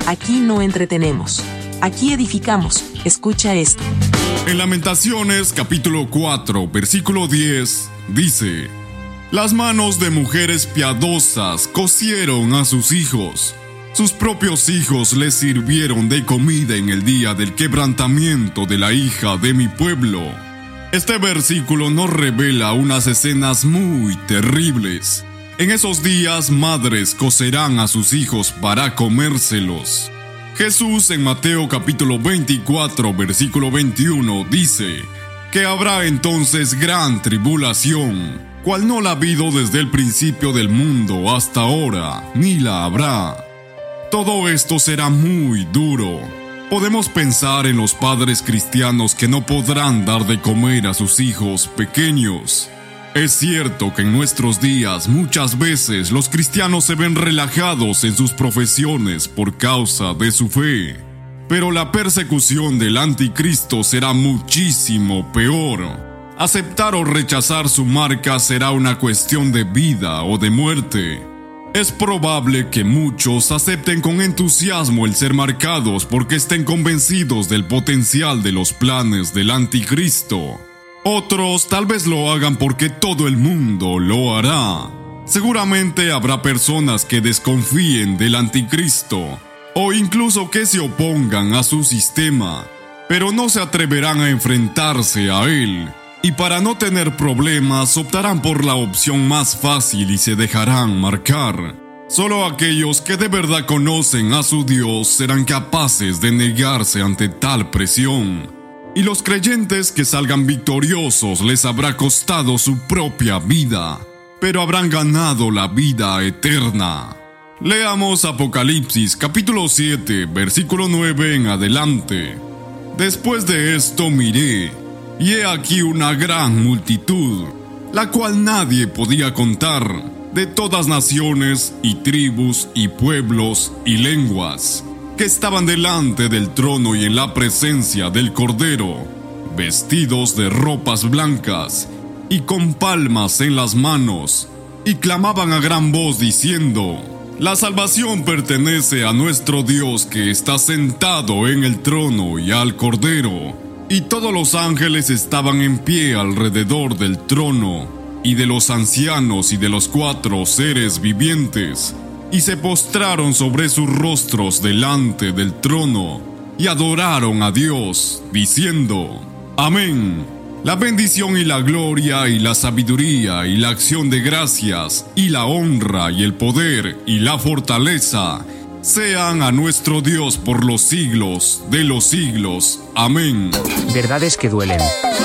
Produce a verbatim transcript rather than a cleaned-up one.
Aquí no entretenemos. Aquí edificamos. Escucha esto. En Lamentaciones, capítulo cuatro, versículo diez, dice: Las manos de mujeres piadosas cocieron a sus hijos. Sus propios hijos les sirvieron de comida en el día del quebrantamiento de la hija de mi pueblo. Este versículo nos revela unas escenas muy terribles. En esos días, madres cocerán a sus hijos para comérselos. Jesús en Mateo capítulo veinticuatro, versículo veintiuno, dice que habrá entonces gran tribulación, cual no la ha habido desde el principio del mundo hasta ahora, ni la habrá. Todo esto será muy duro. Podemos pensar en los padres cristianos que no podrán dar de comer a sus hijos pequeños. Es cierto que en nuestros días muchas veces los cristianos se ven relajados en sus profesiones por causa de su fe. Pero la persecución del anticristo será muchísimo peor. Aceptar o rechazar su marca será una cuestión de vida o de muerte. Es probable que muchos acepten con entusiasmo el ser marcados porque estén convencidos del potencial de los planes del anticristo. Otros tal vez lo hagan porque todo el mundo lo hará. Seguramente habrá personas que desconfíen del anticristo o incluso que se opongan a su sistema, pero no se atreverán a enfrentarse a él. Y para no tener problemas, optarán por la opción más fácil y se dejarán marcar. Solo aquellos que de verdad conocen a su Dios serán capaces de negarse ante tal presión. Y los creyentes que salgan victoriosos les habrá costado su propia vida, pero habrán ganado la vida eterna. Leamos Apocalipsis capítulo siete, versículo nueve en adelante. Después de esto miré, y he aquí una gran multitud, la cual nadie podía contar, de todas naciones y tribus y pueblos y lenguas, que estaban delante del trono y en la presencia del Cordero, vestidos de ropas blancas y con palmas en las manos, y clamaban a gran voz diciendo: La salvación pertenece a nuestro Dios que está sentado en el trono y al Cordero. Y todos los ángeles estaban en pie alrededor del trono, y de los ancianos y de los cuatro seres vivientes, y se postraron sobre sus rostros delante del trono, y adoraron a Dios, diciendo: Amén. La bendición y la gloria y la sabiduría y la acción de gracias y la honra y el poder y la fortaleza sean a nuestro Dios por los siglos de los siglos. Amén. Verdades que duelen.